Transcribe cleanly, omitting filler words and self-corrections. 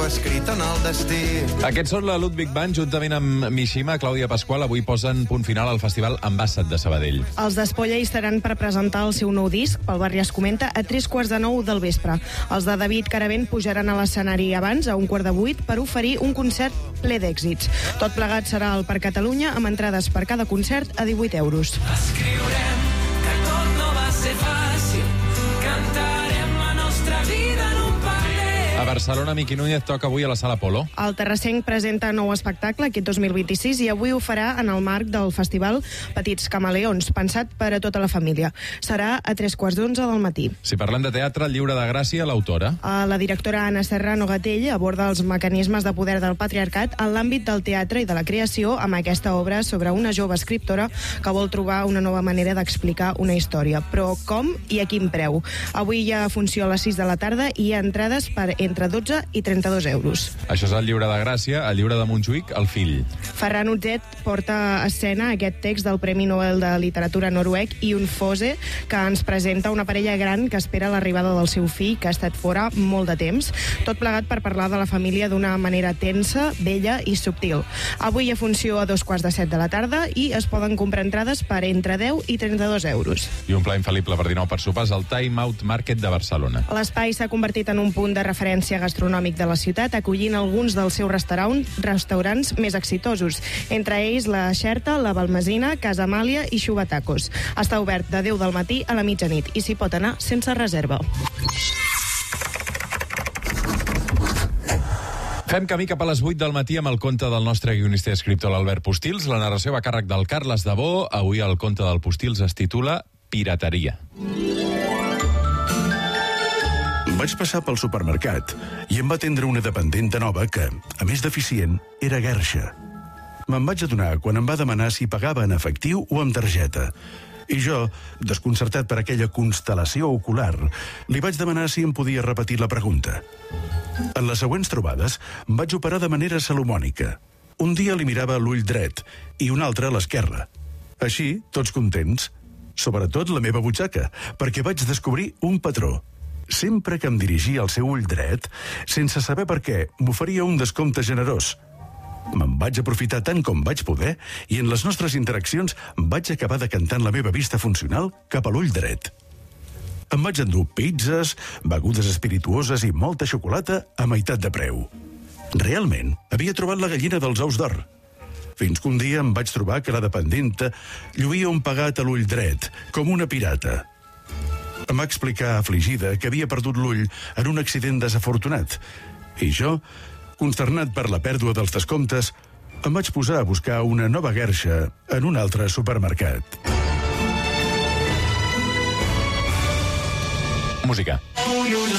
escrit en el destí. Aquests són la Ludwig Band, juntament amb Mishima, Clàudia Pasqual. Avui posen punt final al festival Ambassat de Sabadell. Els d'Espolla hi estaran per presentar el seu nou disc, Pel barri es comenta, a 7:45 del vespre. Els de David Caravent pujaran a l'escenari abans, a 7:45, per oferir un concert ple d'èxits. Tot plegat serà al Parc Catalunya, amb entrades per cada concert a 18 euros. Escriurem que tot no va ser fàcil, cantarem la nostra vida en un paper. A Barcelona, Miqui Núñez toca avui a la Sala Polo. El terrassenc presenta nou espectacle aquest 2026 i avui ho farà en el marc del festival Petits Camaleons, pensat per a tota la família. Serà a 11:15 del matí. Si parlem de teatre, el Lliure de Gràcia, l'autora. La directora Anna Serrano Gatell aborda els mecanismes de poder del patriarcat en l'àmbit del teatre i de la creació amb aquesta obra sobre una jove escriptora que vol trobar una nova manera d'explicar una història. Però com i a quin preu? Avui hi ha funció a les 6 de la tarda i hi ha entrades per entre 12 i 32 euros. Això és el Lliure de Gràcia, el Lliure de Montjuïc, El fill. Ferran Utzet porta a escena aquest text del Premi Nobel de Literatura noruec Jon Fosse, que ens presenta una parella gran que espera l'arribada del seu fill, que ha estat fora molt de temps. Tot plegat per parlar de la família d'una manera tensa, bella i subtil. Avui hi ha funció a 7:15 de la tarda i es poden comprar entrades per entre 10 i 32 euros. I un pla infal·lible per dinar o per sopars al Time Out Market de Barcelona. L'espai s'ha convertit en un punt de referència gastronòmic de la ciutat, acollint alguns dels seus restaurants més exitosos. Entre ells la Xerta, la Balmesina, Casa Amàlia i Xubatacos. Està obert de 10 del matí a la mitjanit i s'hi pot anar sense reserva. Fem camí cap a les 8 del matí amb el conte del nostre guionista i escriptor, l'Albert Postils. La narració va a càrrec del Carles Debó. Avui el conte del Postils es titula Pirateria. Vaig passar pel supermercat i em va atendre una dependenta nova que, a més d'eficient, era guerxa. Me'n vaig adonar quan em va demanar si pagava en efectiu o amb targeta. I jo, desconcertat per aquella constel·lació ocular, li vaig demanar si em podia repetir la pregunta. En les següents trobades, vaig operar de manera salomònica. Un dia li mirava l'ull dret i un altre a l'esquerra. Així, tots contents. Sobretot la meva butxaca, perquè vaig descobrir un patró. Sempre que em dirigia al seu ull dret, sense saber per què, m'oferia un descompte generós. Me'n vaig aprofitar tant com vaig poder i en les nostres interaccions vaig acabar decantant la meva vista funcional cap a l'ull dret. Em vaig endur pizzas, begudes espirituoses i molta xocolata a meitat de preu. Realment, havia trobat la gallina dels ous d'or. Fins que un dia em vaig trobar que la dependenta lluïa un pegat a l'ull dret, com una pirata. Em va explicar, afligida, que havia perdut l'ull en un accident desafortunat. I jo, consternat per la pèrdua dels descomptes, em vaig posar a buscar una nova guerxa en un altre supermercat. Música.